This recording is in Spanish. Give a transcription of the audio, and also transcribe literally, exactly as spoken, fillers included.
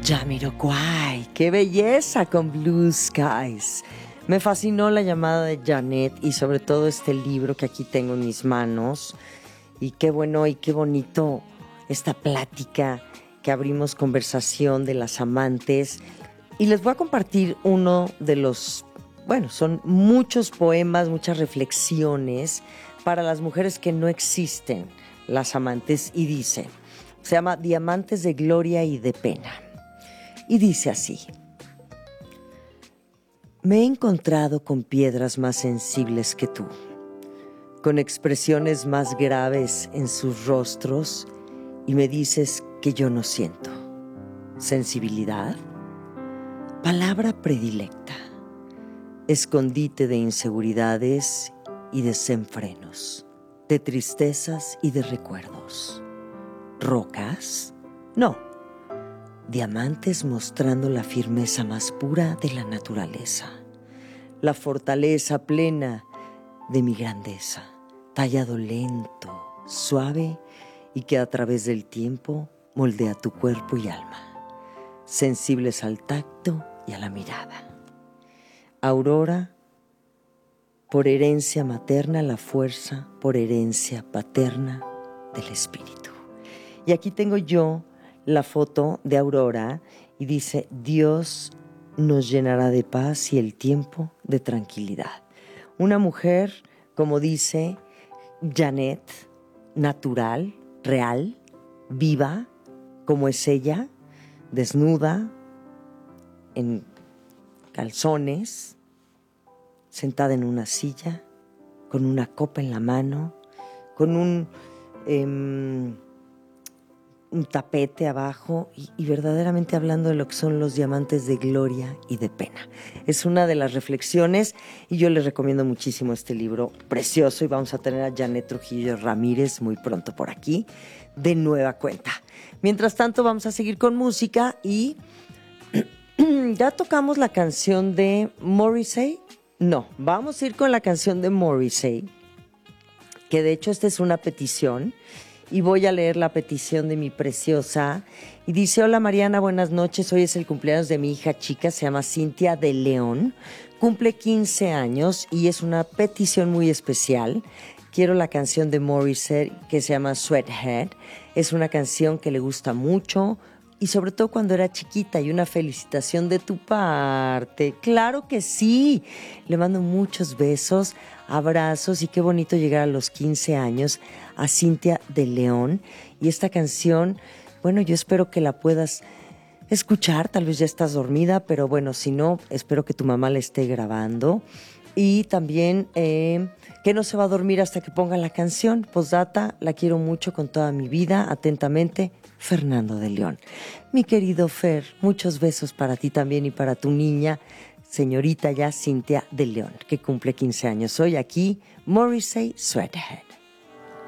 Jamiroquai, qué belleza con Blue Skies. Me fascinó la llamada de Janet y sobre todo este libro que aquí tengo en mis manos. Y qué bueno y qué bonito esta plática que abrimos conversación de las amantes. Y les voy a compartir uno de los, bueno, son muchos poemas, muchas reflexiones para las mujeres que no existen, las amantes, y dice, se llama Diamantes de Gloria y de Pena. Y dice así: me he encontrado con piedras más sensibles que tú, con expresiones más graves en sus rostros, y me dices que yo no siento. ¿Sensibilidad? Palabra predilecta, escondite de inseguridades y desenfrenos, de tristezas y de recuerdos. ¿Rocas? No. Diamantes mostrando la firmeza más pura de la naturaleza, la fortaleza plena de mi grandeza, tallado lento, suave y que a través del tiempo moldea tu cuerpo y alma, sensibles al tacto y a la mirada. Aurora, por herencia materna la fuerza, por herencia paterna del espíritu. Y aquí tengo yo la foto de Aurora y dice: Dios nos llenará de paz y el tiempo de tranquilidad. Una mujer, como dice Janet, natural, real, viva, como es ella, desnuda, en calzones, sentada en una silla, con una copa en la mano, con un... Eh, un tapete abajo y, y verdaderamente hablando de lo que son los diamantes de gloria y de pena. Es una de las reflexiones y yo les recomiendo muchísimo este libro precioso y vamos a tener a Janet Trujillo Ramírez muy pronto por aquí de nueva cuenta. Mientras tanto vamos a seguir con música y ya tocamos la canción de Morrissey. No, vamos a ir con la canción de Morrissey, que de hecho esta es una petición. Y voy a leer la petición de mi preciosa. Y dice: hola Mariana, buenas noches. Hoy es el cumpleaños de mi hija chica, se llama Cintia de León. Cumple quince años y es una petición muy especial. Quiero la canción de Morrissey que se llama Sweathead. Es una canción que le gusta mucho y sobre todo cuando era chiquita. Y una felicitación de tu parte. ¡Claro que sí! Le mando muchos besos, abrazos y qué bonito llegar a los quince años a Cintia de León. Y esta canción, bueno, yo espero que la puedas escuchar. Tal vez ya estás dormida, pero bueno, si no, espero que tu mamá la esté grabando. Y también eh, que no se va a dormir hasta que ponga la canción. Postdata, la quiero mucho con toda mi vida. Atentamente, Fernando de León. Mi querido Fer, muchos besos para ti también y para tu niña, señorita ya Cintia de León, que cumple quince años hoy. Aquí, Morrissey, Sweathead.